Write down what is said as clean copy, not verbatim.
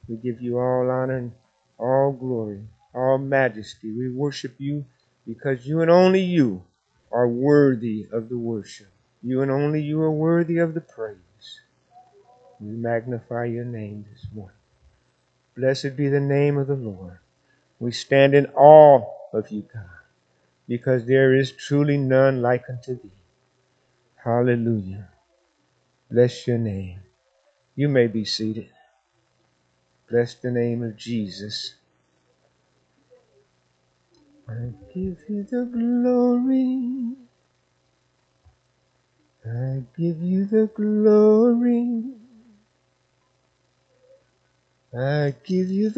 We give you all honor and all glory, all majesty. We worship you because you and only you are worthy of the worship. You and only you are worthy of the praise. We magnify your name this morning. Blessed be the name of the Lord. We stand in awe of you, God, because there is truly none like unto thee. Hallelujah. Bless your name. You may be seated. Bless the name of Jesus. I give you the glory. I give you the glory. I give you the